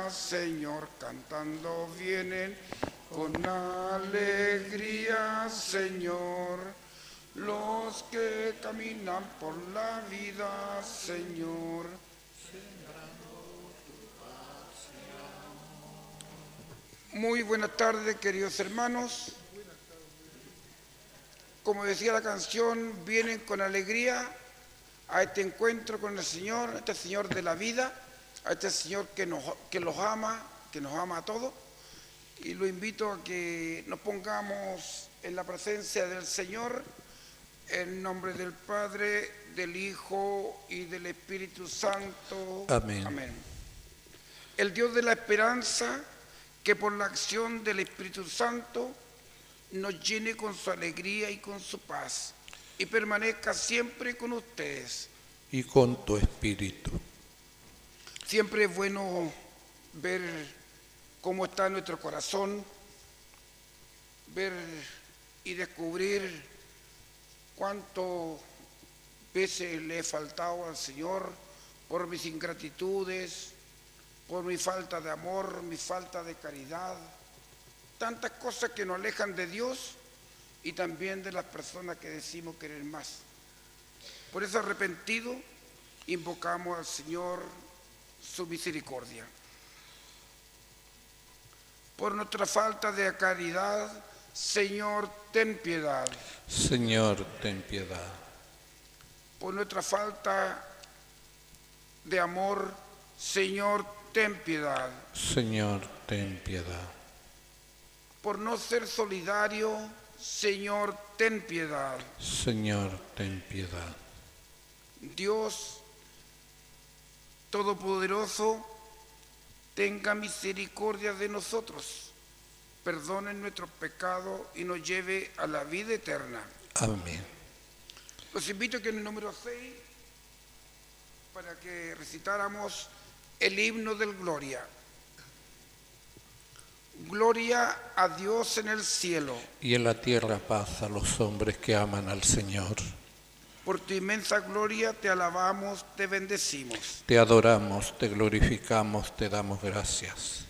Señor, cantando vienen con alegría, Señor, los que caminan por la vida, Señor. Muy buenas tardes, queridos hermanos. Como decía la canción, vienen con alegría a este encuentro con el Señor, a este Señor de la vida, a este Señor que los ama, que nos ama a todos. Y lo invito a que nos pongamos en la presencia del Señor, en nombre del Padre, del Hijo y del Espíritu Santo. Amén. Amén. El Dios de la esperanza, que por la acción del Espíritu Santo nos llene con su alegría y con su paz, y permanezca siempre con ustedes. Y con tu espíritu. Siempre es bueno ver cómo está nuestro corazón, ver y descubrir cuántas veces le he faltado al Señor por mis ingratitudes, por mi falta de amor, mi falta de caridad, tantas cosas que nos alejan de Dios y también de las personas que decimos querer más. Por eso, arrepentido, invocamos al Señor su misericordia. Por nuestra falta de caridad, Señor, ten piedad. Señor, ten piedad. Por nuestra falta de amor, Señor, ten piedad. Señor, ten piedad. Por no ser solidario, Señor, ten piedad. Señor, ten piedad. Dios Todopoderoso, tenga misericordia de nosotros, perdone nuestros pecados y nos lleve a la vida eterna. Amén. Los invito a que en el número 6, para que recitáramos el himno del Gloria. Gloria a Dios en el cielo. Y en la tierra paz a los hombres que aman al Señor. Por tu inmensa gloria te alabamos, te bendecimos. Te adoramos, te glorificamos, te damos gracias.